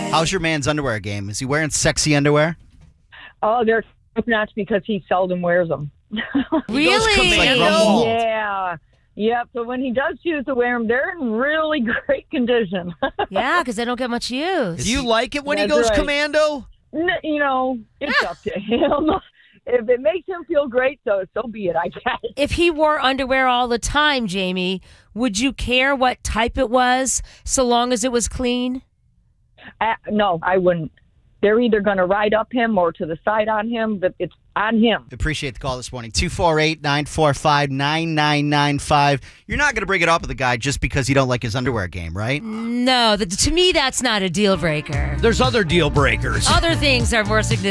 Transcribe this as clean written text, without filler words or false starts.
How's your man's underwear game? Is he wearing sexy underwear? Oh, they're top-notch because he seldom wears them. Really? Commando. Yeah. Yep. So when he does choose to wear them, they're in really great condition. Yeah, because they don't get much use. Do you like it when he That's goes right. commando? It's up to him. If it makes him feel great, so be it, I guess. If he wore underwear all the time, Jamie, would you care what type it was so long as it was clean? No, I wouldn't. They're either going to ride up him or to the side on him, but it's on him. Appreciate the call this morning. 248-945-9995. You're not going to bring it up with the guy just because you don't like his underwear game, right? No, to me, that's not a deal breaker. There's other deal breakers. Other things are more significant.